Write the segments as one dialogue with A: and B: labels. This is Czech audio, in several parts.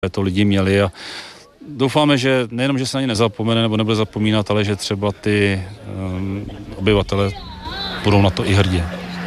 A: to lidi měli a doufáme, že nejenom, že se na ně nezapomene nebo nebude zapomínat, ale že třeba ty obyvatele budou na to i hrdě.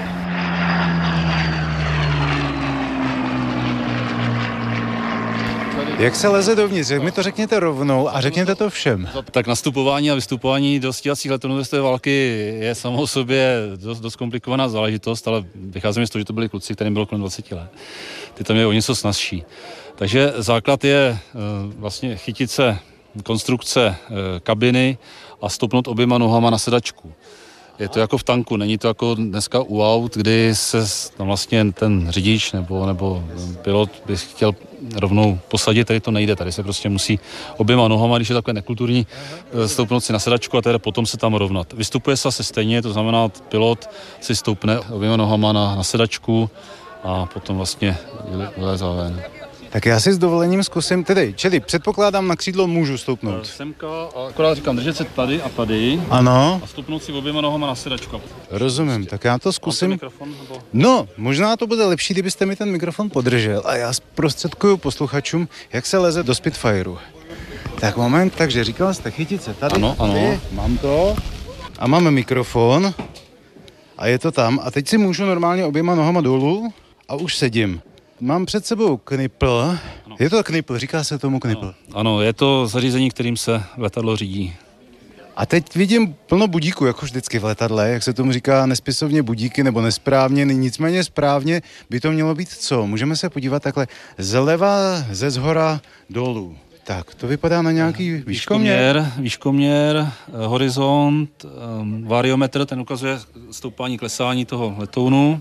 B: Jak se leze dovnitř? Jak mi to řekněte rovnou a řekněte to všem.
A: Tak nastupování a vystupování do stíhacích letounů z té války je samo o sobě dost komplikovaná záležitost, ale vycházíme z toho, že to byli kluci, kterým bylo kolem 20 let. Ty tam je o něco snazší. Takže základ je vlastně chytit se konstrukce kabiny a stopnout oběma nohama na sedačku. Je to jako v tanku, není to jako dneska u aut, kdy se tam vlastně ten řidič nebo pilot by chtěl rovnou posadit, tady to nejde, tady se prostě musí oběma nohama, když je takové nekulturní, stoupnout si na sedačku a tedy potom se tam rovnat. Vystupuje se asi stejně, to znamená, pilot si stoupne oběma nohama na sedačku a potom vlastně vylezá ven.
B: Tak já si s dovolením zkusím, čili předpokládám, na křídlo můžu stoupnout.
A: Semka, akorát říkám, držet se tady a tady.
B: Ano.
A: A stoupnout si oběma nohama na sedačku.
B: Rozumím, tak já to zkusím. No, možná to bude lepší, kdybyste mi ten mikrofon podržel a já zprostředkuju posluchačům, jak se leze do Spitfireu. Tak moment, takže říkal jste chytit se tady.
A: Ano, ano.
B: Mám to. A máme mikrofon. A je to tam. A teď si můžu normálně oběma nohama dolů a už sedím. Mám před sebou knipl. Ano. Je to knipl, říká se tomu knipl.
A: Ano, je to zařízení, kterým se letadlo řídí.
B: A teď vidím plno budíků, jako vždycky v letadle, jak se tomu říká nespisovně budíky nebo nesprávně, nicméně správně by to mělo být co? Můžeme se podívat takhle zleva, ze zhora dolů. Tak, to vypadá na nějaký výškoměr,
A: horizont, variometr, ten ukazuje stoupání, klesání toho letounu.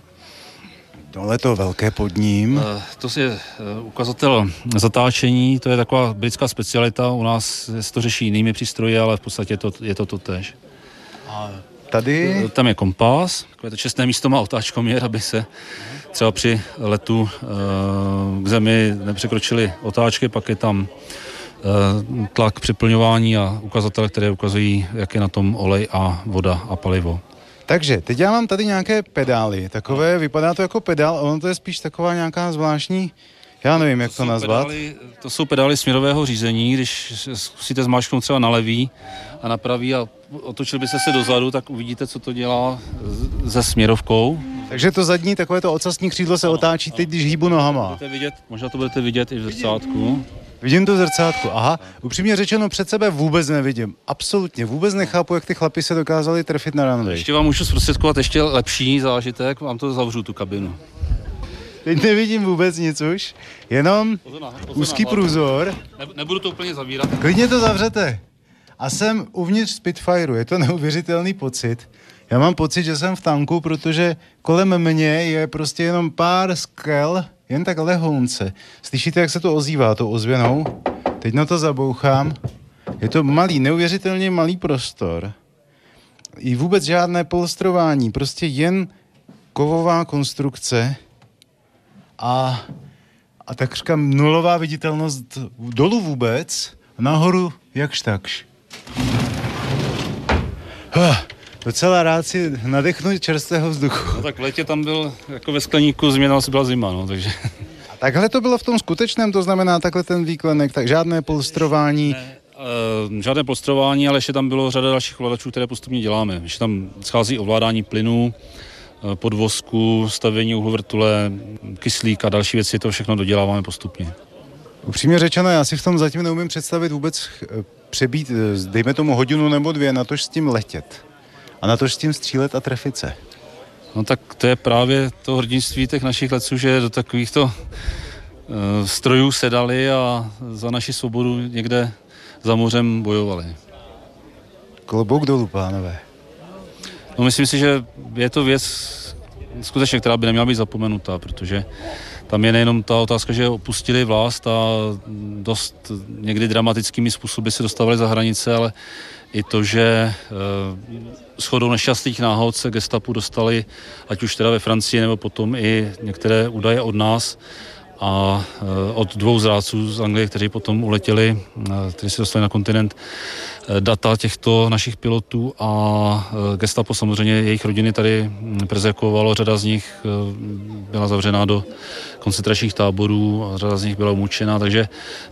B: Dole to velké pod ním.
A: To je ukazatel zatáčení, to je taková britská specialita, u nás se to řeší jinými přístroji, ale v podstatě je to totéž.
B: A tady?
A: Tam je kompas, takové to čestné místo má otáčkoměr, aby se třeba při letu k zemi nepřekročily otáčky, pak je tam tlak přeplňování a ukazatele, které ukazují, jak je na tom olej a voda a palivo.
B: Takže teď já mám tady nějaké pedály, takové, vypadá to jako pedál, a ono to je spíš taková nějaká zvláštní, já nevím, jak to nazvat.
A: To jsou pedály směrového řízení, když zkusíte zmáčknout třeba na levý a na pravý a otočil byste se dozadu, tak uvidíte, co to dělá se směrovkou.
B: Takže to zadní, takové to ocasní křídlo se otáčí teď, když hýbu nohama.
A: Možná to budete vidět i v zrcátku.
B: Vidím to v zrcátku, aha. Upřímně řečeno, před sebe vůbec nevidím. Absolutně, vůbec nechápu, jak ty chlapi se dokázali trefit na runway.
A: Ještě vám můžu zprostředkovat ještě lepší zážitek, vám to zavřu, tu kabinu.
B: Teď nevidím vůbec nic už, jenom úzký průzor.
A: Nebudu to úplně zavírat.
B: Klidně to zavřete. A jsem uvnitř Spitfireu, je to neuvěřitelný pocit. Já mám pocit, že jsem v tanku, protože kolem mě je prostě jenom pár skel, jen tak lehounce. Slyšíte, jak se to ozývá, tou ozvěnou? Teď na to zabouchám. Je to malý, neuvěřitelně malý prostor. I vůbec žádné polstrování, prostě jen kovová konstrukce a takřka nulová viditelnost dolů vůbec, nahoru jakž takž. Docela rád si nadechnu čerstvého vzduchu.
A: No tak v létě tam byl jako ve skleníku změna, asi byla zima, no, takže...
B: A takhle to bylo v tom skutečném, to znamená takhle ten výklenek, tak žádné polstrování?
A: Žádné polstrování, ale ještě tam bylo řada dalších ovladačů, které postupně děláme. Ještě tam schází ovládání plynu, podvozku, stavění uhlovrtule, kyslík a další věci, to všechno doděláváme postupně.
B: Upřímně řečeno, já si v tom zatím neumím představit vůbec přebít, dejme tomu hodinu nebo dvě, natož s tím letět. A natož s tím střílet a trefit se.
A: No tak to je právě to hrdinství těch našich letců, že do takovýchto strojů sedali a za naši svobodu někde za mořem bojovali.
B: Klobouk dolů, pánové.
A: No myslím si, že je to věc skutečně, která by neměla být zapomenutá, protože tam je nejenom ta otázka, že opustili vlast a dost někdy dramatickými způsoby se dostávali za hranice, ale i to, že shodou nešťastných náhod se gestapu dostali, ať už teda ve Francii, nebo potom i některé údaje od nás a od 2 zrádců z Anglie, kteří potom uletěli, kteří se dostali na kontinent, data těchto našich pilotů a gestapo samozřejmě jejich rodiny tady perzekuovalo, řada z nich byla zavřená do koncentračních táborů a řada z nich byla umučena, takže